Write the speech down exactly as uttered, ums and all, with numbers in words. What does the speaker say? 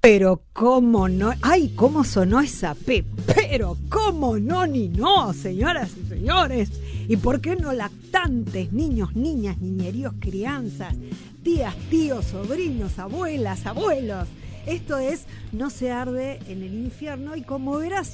Pero cómo no, ay, cómo sonó esa P, pero cómo no ni no, señoras y señores. ¿Y por qué no lactantes, niños, niñas, niñeríos, crianzas, tías, tíos, sobrinos, abuelas, abuelos? Esto es No se arde en el infierno y como verás,